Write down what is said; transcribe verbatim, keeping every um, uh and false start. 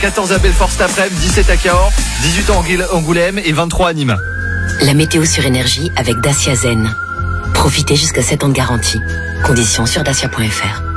quatorze à Belfort cet après-midi, dix-sept à Cahors, dix-huit à Angoulême et vingt-trois à Nîmes. La météo sur Énergie avec Dacia Zen. Profitez jusqu'à sept ans de garantie. Conditions sur dacia point f r.